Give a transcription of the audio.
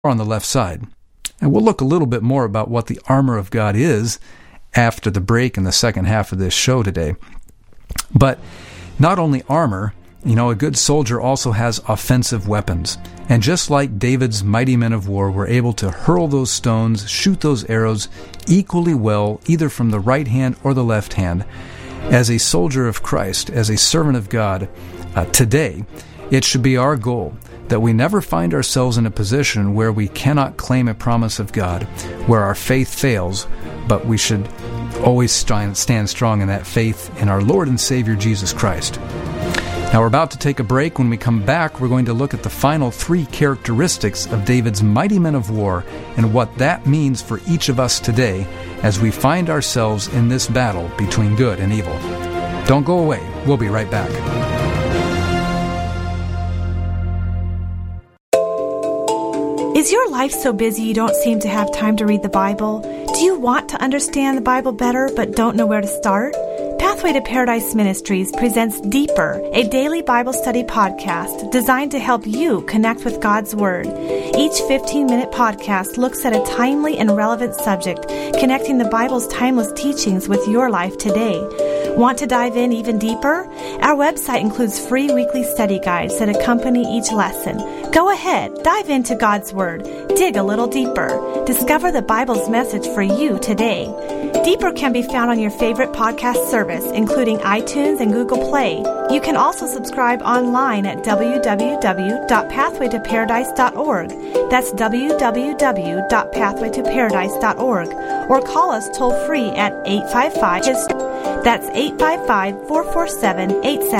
on the left side. And we'll look a little bit more about what the armor of God is after the break in the second half of this show today. But not only armor, a good soldier also has offensive weapons. And just like David's mighty men of war were able to hurl those stones, shoot those arrows equally well, either from the right hand or the left hand, as a soldier of Christ, as a servant of God, today, it should be our goal that we never find ourselves in a position where we cannot claim a promise of God, where our faith fails, but we should always stand strong in that faith in our Lord and Savior Jesus Christ. Now we're about to take a break. When we come back, we're going to look at the final 3 characteristics of David's mighty men of war and what that means for each of us today as we find ourselves in this battle between good and evil. Don't go away. We'll be right back. Is your life so busy you don't seem to have time to read the Bible? Do you want to understand the Bible better but don't know where to start? Pathway to Paradise Ministries presents Deeper, a daily Bible study podcast designed to help you connect with God's Word. Each 15-minute podcast looks at a timely and relevant subject, connecting the Bible's timeless teachings with your life today. Want to dive in even deeper? Our website includes free weekly study guides that accompany each lesson. Go ahead, dive into God's Word, dig a little deeper, discover the Bible's message for you today. Deeper can be found on your favorite podcast service, including iTunes and Google Play. You can also subscribe online at www.pathwaytoparadise.org. That's www.pathwaytoparadise.org. Or call us toll-free at 855. That's 855-447-8790.